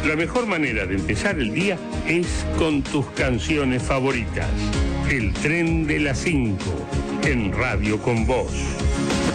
La mejor manera de empezar el día es con tus canciones favoritas. El tren de las 5 en Radio con Vos.